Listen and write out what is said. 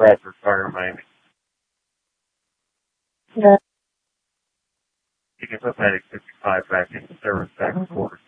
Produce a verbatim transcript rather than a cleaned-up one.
Bradford Fire, Miami. Yeah. You can put Medic fifty-five back into service back and forth.